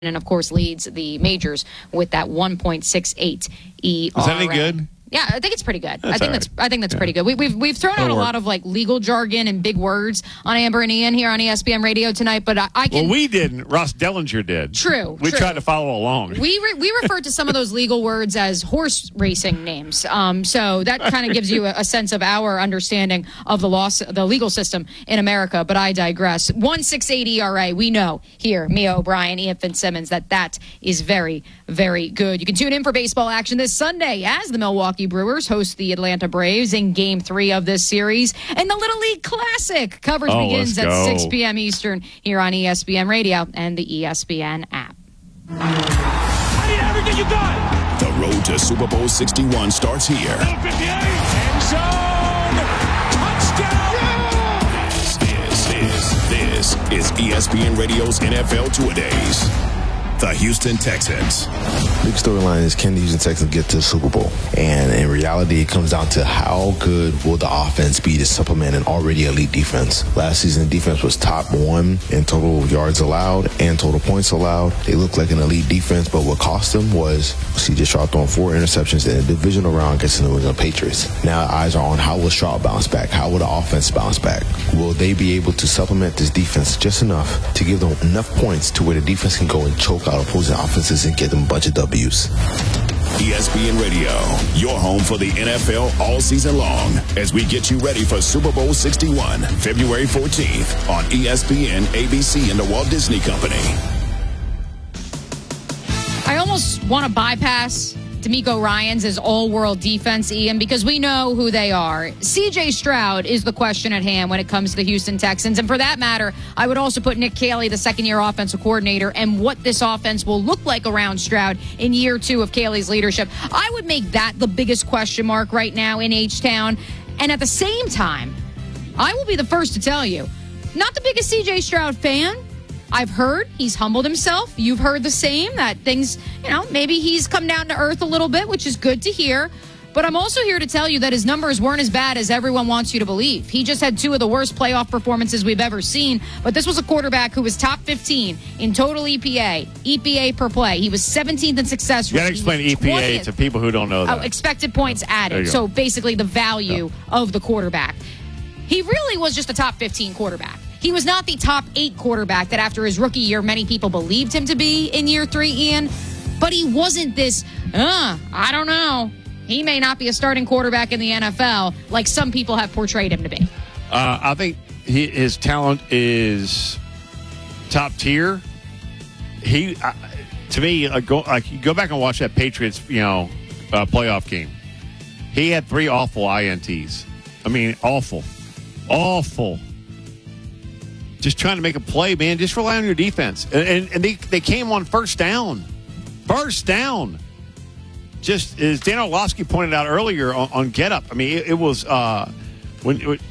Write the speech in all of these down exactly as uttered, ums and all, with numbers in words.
and, of course, leads the majors with that one point six eight E R A. Is that any good? Yeah, I think it's pretty good. That's I think all that's right. I think that's Yeah. pretty good. We, we've we've thrown out That'll a work. lot of like legal jargon and big words on Amber and Ian here on E S P N Radio tonight, but I, I can. Well, we didn't. Ross Dellinger did. True, We true. tried to follow along. We re- we refer to some of those legal words as horse racing names. Um, so that kind of gives you a, a sense of our understanding of the law, the legal system in America. But I digress. one point six eight E R A. We know here, Mia O'Brien, Ian Fitzsimmons, that that is very, very good. You can tune in for baseball action this Sunday as the Milwaukee Brewers host the Atlanta Braves in Game Three of this series, and the Little League Classic coverage Oh, begins let's at go. six p.m. Eastern here on E S P N Radio and the E S P N app. I need everything you got. The road to Super Bowl sixty-one starts here. End zone. Touchdown. This is, this, this is E S P N Radio's N F L Two-A-Days. The Houston Texans. Big storyline is, can the Houston Texans get to the Super Bowl? And in reality, it comes down to how good will the offense be to supplement an already elite defense. Last season, the defense was top one in total yards allowed and total points allowed. They looked like an elite defense, but what cost them was C J Stroud throwing four interceptions in a divisional round against the New England Patriots. Now eyes are on how will Stroud bounce back? How will the offense bounce back? Will they be able to supplement this defense just enough to give them enough points to where the defense can go and choke out opposing offenses and get them a bunch of W's? E S P N Radio, your home for the N F L all season long, as we get you ready for Super Bowl sixty-one, February fourteenth on E S P N, A B C, and the Walt Disney Company. I almost want to bypass D'Amico Ryans' all-world defense, Ian, because we know who they are. C J Stroud is the question at hand when it comes to the Houston Texans. And for that matter, I would also put Nick Caley, the second-year offensive coordinator, and what this offense will look like around Stroud in year two of Caley's leadership. I would make that the biggest question mark right now in H-Town. And at the same time, I will be the first to tell you, not the biggest C J Stroud fan. I've heard he's humbled himself. You've heard the same, that things, you know, maybe he's come down to earth a little bit, which is good to hear. But I'm also here to tell you that his numbers weren't as bad as everyone wants you to believe. He just had two of the worst playoff performances we've ever seen. But this was a quarterback who was top fifteen in total E P A, E P A per play. He was seventeenth in success You rate. got to explain He was E P A twentieth. to people who don't know that. Oh, expected points There added. you go. So basically the value of the quarterback. He really was just a top fifteen quarterback. He was not the top eight quarterback that after his rookie year many people believed him to be in year three, Ian. But he wasn't this, uh, I don't know. He may not be a starting quarterback in the N F L like some people have portrayed him to be. Uh, I think he, his talent is top tier. He, uh, to me, uh, go like you go back and watch that Patriots, you know, uh, playoff game. He had three awful I N Ts. I mean, awful, awful. Just trying to make a play, man. Just rely on your defense, and and, and they they came on first down, first down. Just as Dan Orlovsky pointed out earlier on, on Get Up, I mean, it, it was uh, when it,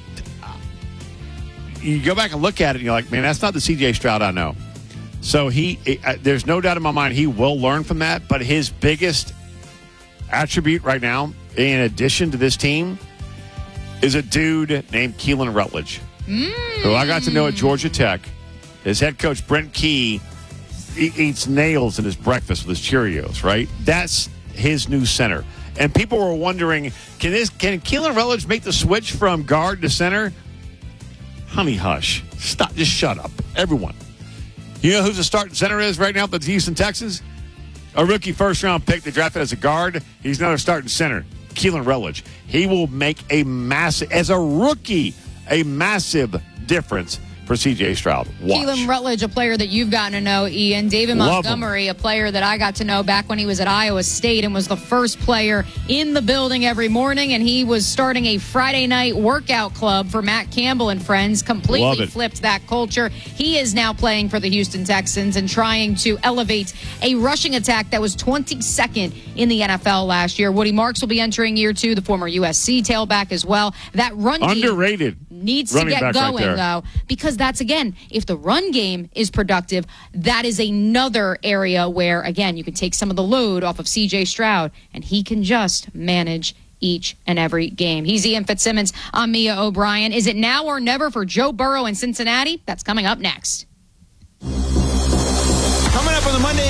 you go back and look at it, and you're like, man, that's not the C J Stroud I know. So he, it, uh, there's no doubt in my mind he will learn from that. But his biggest attribute right now, in addition to this team, is a dude named Keelan Rutledge, mm. who I got to know at Georgia Tech. His head coach Brent Key he eats nails in his breakfast with his Cheerios. Right, that's his new center. And people were wondering, can this can Keelan Rutledge make the switch from guard to center? Honey, hush. Stop. Just shut up. Everyone. You know who the starting center is right now for the Houston Texans? A rookie first-round pick they drafted as a guard. He's now a starting center. Keelan Rutledge. He will make a massive, as a rookie, a massive difference for C J Stroud. Watch. Keelan Rutledge, a player that you've gotten to know, Ian. David Love Montgomery, a player that I got to know back when he was at Iowa State and was the first player in the building every morning. And he was starting a Friday night workout club for Matt Campbell and friends. Completely flipped that culture. He is now playing for the Houston Texans and trying to elevate a rushing attack that was twenty-second in the N F L last year. Woody Marks will be entering year two, the former U S C tailback as well. That run Underrated. game needs Running to get back right going, there. though, because that's, again, if the run game is productive, that is another area where, again, you can take some of the load off of C J Stroud, and he can just manage each and every game. He's Ian Fitzsimmons. I'm Mia O'Brien. Is it now or never for Joe Burrow in Cincinnati? That's coming up next. Coming up on the Monday